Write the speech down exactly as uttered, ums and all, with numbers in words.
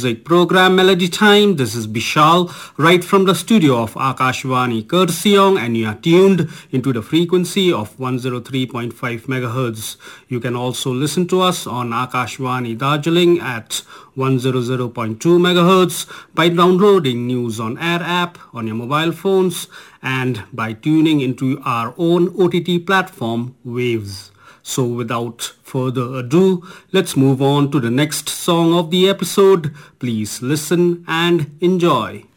music program Melody Time. This is Bishal right from the studio of Akashvani Kurseong, and you are tuned into the frequency of one oh three point five megahertz. You can also listen to us on Akashvani Darjeeling at one hundred point two megahertz by downloading News on Air app on your mobile phones and by tuning into our own O T T platform Waves. So without further ado, let's move on to the next song of the episode. Please listen and enjoy.